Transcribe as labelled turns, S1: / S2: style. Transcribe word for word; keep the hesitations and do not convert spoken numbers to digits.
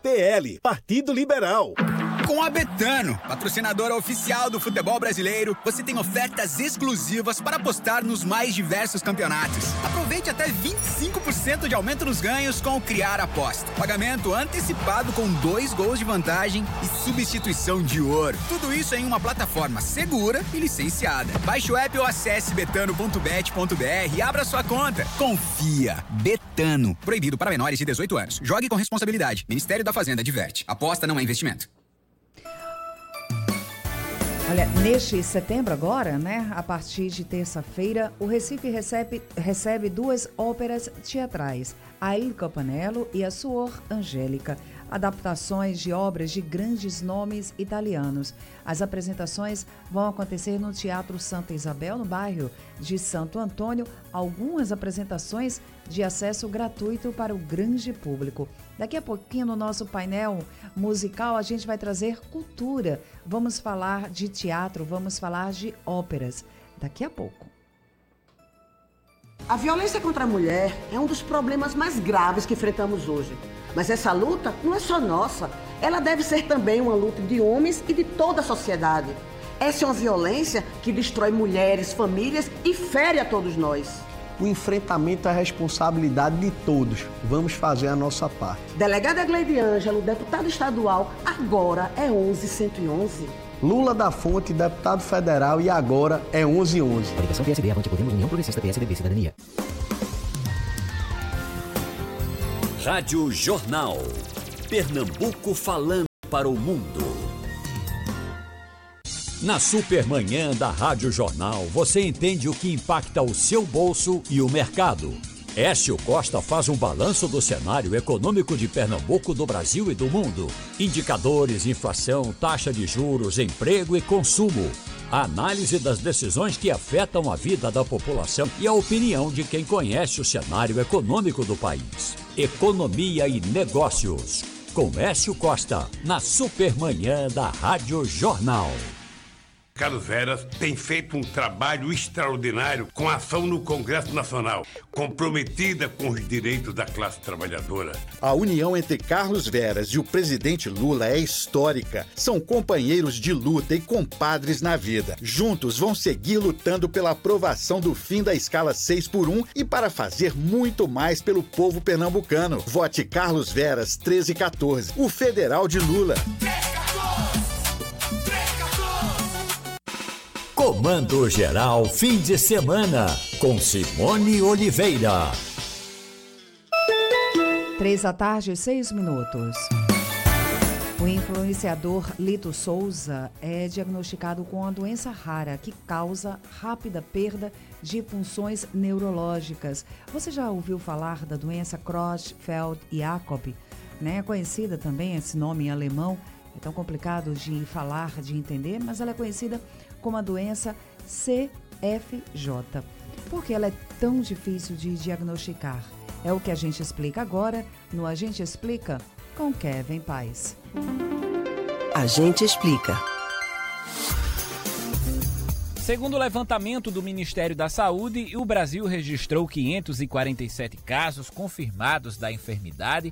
S1: P L, Partido Liberal.
S2: Com a Betano, patrocinadora oficial do futebol brasileiro, você tem ofertas exclusivas para apostar nos mais diversos campeonatos. Aproveite até vinte e cinco por cento de aumento nos ganhos com o Criar Aposta. Pagamento antecipado com dois gols de vantagem e substituição de ouro. Tudo isso em uma plataforma segura e licenciada. Baixe o app ou acesse betano ponto bet ponto br e abra sua conta. Confia. Betano. Proibido para menores de dezoito anos. Jogue com responsabilidade. Ministério da Fazenda adverte. Aposta não é investimento.
S3: Olha, neste setembro agora, né, a partir de terça-feira, o Recife recebe, recebe duas óperas teatrais, a Il Campanello e a Suor Angélica, adaptações de obras de grandes nomes italianos. As apresentações vão acontecer no Teatro Santa Isabel, no bairro de Santo Antônio, algumas apresentações de acesso gratuito para o grande público. Daqui a pouquinho, no nosso painel musical, a gente vai trazer cultura. Vamos falar de teatro, vamos falar de óperas. Daqui a pouco.
S4: A violência contra a mulher é um dos problemas mais graves que enfrentamos hoje. Mas essa luta não é só nossa. Ela deve ser também uma luta de homens e de toda a sociedade. Essa é uma violência que destrói mulheres, famílias e fere a todos nós.
S5: O enfrentamento é a responsabilidade de todos. Vamos fazer a nossa parte.
S4: Delegada Gleide Ângelo, deputado estadual, agora é onze cento e onze.
S5: Lula da Fonte, deputado federal, e agora é onze onze.
S6: Coligação P S B, Avante Podemos, União Progressista, P S D B, Cidadania.
S7: Rádio Jornal. Pernambuco falando para o mundo. Na Supermanhã da Rádio Jornal, você entende o que impacta o seu bolso e o mercado. Écio Costa faz um balanço do cenário econômico de Pernambuco, do Brasil e do mundo. Indicadores, inflação, taxa de juros, emprego e consumo. A análise das decisões que afetam a vida da população e a opinião de quem conhece o cenário econômico do país. Economia e negócios. Com Écio Costa, na Supermanhã da Rádio Jornal.
S8: Carlos Veras tem feito um trabalho extraordinário com a ação no Congresso Nacional, comprometida com os direitos da classe trabalhadora.
S1: A união entre Carlos Veras e o presidente Lula é histórica. São companheiros de luta e compadres na vida. Juntos vão seguir lutando pela aprovação do fim da escala seis por um e para fazer muito mais pelo povo pernambucano. Vote Carlos Veras treze quatorze, o federal de Lula.
S7: Comando Geral Fim de Semana, com Simone Oliveira.
S3: Três da tarde, seis minutos. O influenciador Lito Souza é diagnosticado com uma doença rara que causa rápida perda de funções neurológicas. Você já ouviu falar da doença Creutzfeldt-Jakob? Né? É conhecida também, esse nome em alemão, é tão complicado de falar, de entender, mas ela é conhecida como a doença C F J. Por que ela é tão difícil de diagnosticar? É o que a gente explica agora no A Gente Explica com Kevin Paz.
S9: A Gente Explica.
S10: Segundo o levantamento do Ministério da Saúde, o Brasil registrou quinhentos e quarenta e sete casos confirmados da enfermidade